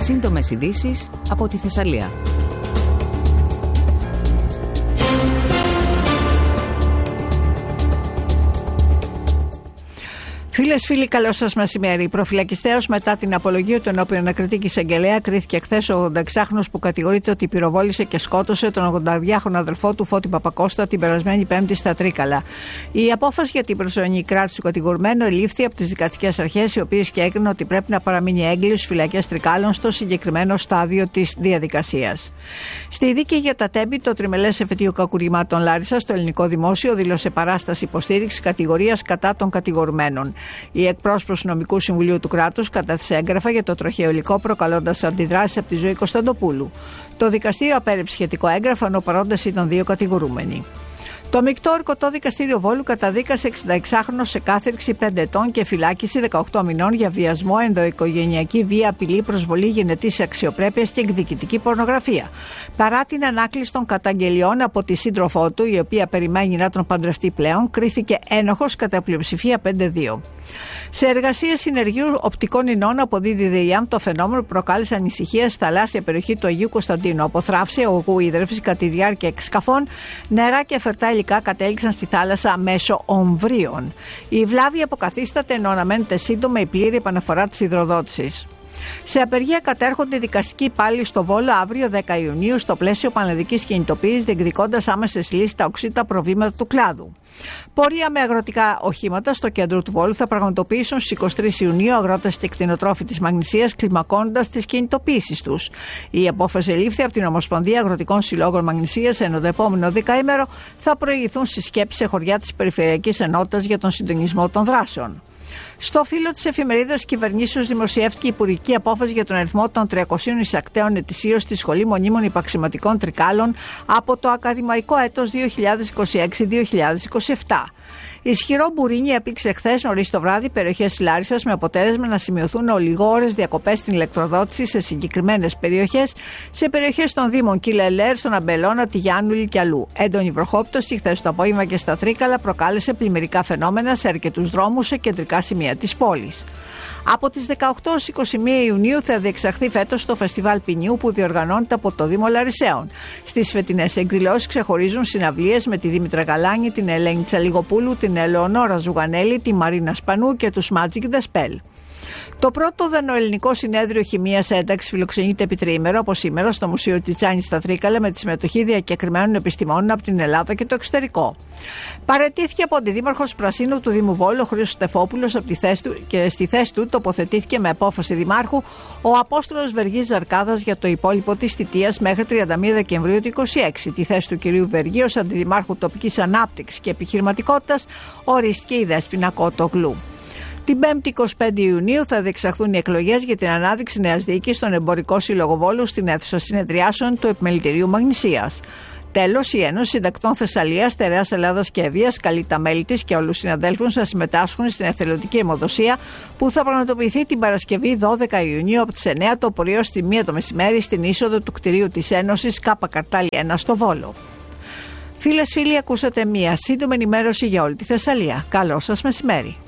Σύντομες ειδήσεις από τη Θεσσαλία. Φίλες, φίλοι, καλό σας μεσημέρι. Προφυλακιστέως μετά την απολογία του ενώπιον ανακριτική εισαγγελέα, κρίθηκε χθες ο 86χρονος που κατηγορείται ότι πυροβόλησε και σκότωσε τον 82χρονο αδελφό του Φώτη Παπακώστα την περασμένη Πέμπτη στα Τρίκαλα. Η απόφαση για την προσωρινή κράτηση του κατηγορουμένου ελήφθη από τις δικαστικές αρχές, οι οποίες και έκριναν ότι πρέπει να παραμείνει έγκλειος στις φυλακές Τρικάλων στο συγκεκριμένο στάδιο της διαδικασίας. Στη δίκη για τα Τέμπη, το τριμελές εφετείο κακουργημάτων Λάρισσας, το ελληνικό δημόσιο δήλωσε παράσταση υποστήριξης κατηγορίας κατά των κατηγορουμένων. Η εκπρόσωπος του Νομικού Συμβουλίου του Κράτους κατέθεσε έγγραφα για το τροχαίο υλικό, προκαλώντας αντιδράσεις από τη Ζωή Κωνσταντοπούλου. Το δικαστήριο απέρριψε σχετικό έγγραφο, ενώ παρόντες ήταν δύο κατηγορούμενοι. Το Μεικτό Ορκωτό Δικαστήριο Βόλου καταδίκασε 66χρονο σε κάθριξη 5 ετών και φυλάκιση 18 μηνών για βιασμό, ενδοοικογενειακή βία, απειλή, προσβολή γενετής αξιοπρέπειας και εκδικητική πορνογραφία. Παρά την ανάκληση των καταγγελιών από τη σύντροφό του, η οποία περιμένει να τον παντρευτεί πλέον, κρίθηκε ένοχος κατά πλειοψηφία 5-2. Σε εργασίες συνεργείου οπτικών ινών αποδίδει ΔΕΙΑΜ το φαινόμενο που προκάλεσε ανησυχία στη θαλάσσια περιοχή του Αγίου Κωνσταντίνου. Από θράψη, ογού ίδρυυση κατά τη διάρκεια εξκαφών, νερά και φερτά υλικά κατέληξαν στη θάλασσα μέσω ομβρίων. Η βλάβη αποκαθίσταται, ενώ αναμένεται σύντομα η πλήρη επαναφορά της υδροδότησης. Σε απεργία κατέρχονται οι δικαστικοί υπάλληλοι στο Βόλο αύριο 10 Ιουνίου στο πλαίσιο πανελλαδικής κινητοποίησης, διεκδικώντας άμεσες λύσεις στα οξύτα προβλήματα του κλάδου. Πορεία με αγροτικά οχήματα στο κέντρο του Βόλου θα πραγματοποιήσουν στις 23 Ιουνίου αγρότες και κτηνοτρόφοι της Μαγνησίας, κλιμακώνοντας τις κινητοποίησεις τους. Η απόφαση ελήφθη από την Ομοσπονδία Αγροτικών Συλλόγων Μαγνησίας, ενώ το επόμενο δεκαήμερο θα προηγηθούν συσκέψεις σε χωριά της Περιφερειακής Ενότητας για τον συντονισμό των δράσεων. Στο φύλλο της εφημερίδας Κυβερνήσεως δημοσιεύτηκε η υπουργική απόφαση για τον αριθμό των 300 εισακτέων ετησίως στη Σχολή Μονίμων Υπαξιματικών Τρικάλων από το ακαδημαϊκό έτος 2026-2027. Ισχυρό μπουρίνι έπληξε χθες νωρίς το βράδυ περιοχές της Λάρισσας, με αποτέλεσμα να σημειωθούν ολιγόρες διακοπές στην ηλεκτροδότηση σε συγκεκριμένες περιοχές, σε περιοχές των Δήμων Κιλελέρ, στον Αμπελώνα, τη Γιάννουλη και αλλού. Έντονη βροχόπτωση χθες το απόγευμα και στα Τρίκαλα προκάλεσε πλημμυρικά φαινόμενα σε αρκετούς δρόμους σε κεντρικά σημεία της πόλης. Από τις 18 ως 21 Ιουνίου θα διεξαχθεί φέτος το Φεστιβάλ Ποινιού που διοργανώνεται από το Δήμο Λαρισαίων. Στις φετινές εκδηλώσεις ξεχωρίζουν συναυλίες με τη Δήμητρα Γαλάνη, την Ελένη Τσαλιγοπούλου, την Ελεονόρα Ζουγανέλη, τη Μαρίνα Σπανού και τους Magic the Spell. Το πρώτο δανοελληνικό συνέδριο χημείας ένταξης φιλοξενείται επί τριήμερο από σήμερα στο Μουσείο Τσιτσάνη στα Τρίκαλα, με τη συμμετοχή διακεκριμένων επιστημόνων από την Ελλάδα και το εξωτερικό. Παραιτήθηκε από αντιδήμαρχος Πρασίνου του Δήμου Βόλου ο Χρήστος Στεφόπουλος από τη θέση του, και στη θέση του τοποθετήθηκε με απόφαση δημάρχου ο Απόστολος Βεργής Ζαρκάδας για το υπόλοιπο της θητείας μέχρι 31 Δεκεμβρίου του 2026. Τη θέση του κυρίου Βεργή ως αντιδημάρχου τοπικής ανάπτυξης και επιχειρηματικότητας ορίστηκε η Δέσποινα Κότογλου. Την 5η 25 Ιουνίου θα διεξαχθούν οι εκλογές για την ανάδειξη νέας διοίκησης στον Εμπορικό Σύλλογο Βόλου στην αίθουσα συνεδριάσεων του Επιμελητηρίου Μαγνησίας. Τέλος, η Ένωση Συντακτών Θεσσαλίας, Στερεάς Ελλάδας και Ευβοίας καλεί τα μέλη της και όλους τους συναδέλφους να συμμετάσχουν στην εθελοντική αιμοδοσία που θα πραγματοποιηθεί την Παρασκευή 12 Ιουνίου από τις 9 το πρωί ως τη 1 το μεσημέρι στην είσοδο του κτηρίου της Ένωσης Κάπα Καρτάλι 1 στο Βόλο. Φίλες, φίλοι, ακούσατε μία σύντομη ενημέρωση για όλη τη Θεσσαλία. Καλό σας μεσημέρι.